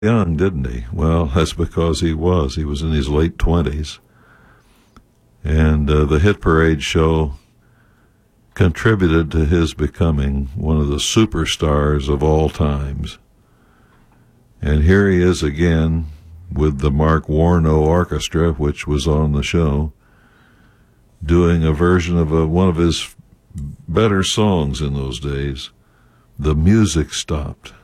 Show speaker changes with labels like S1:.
S1: young, didn't he? Well, that's because he was. He was in his late 20s. And the Hit Parade show contributed to his becoming one of the superstars of all times. And here he is again with the Mark Warnow Orchestra, which was on the show, doing a version of one of his better songs in those days, The Music Stopped.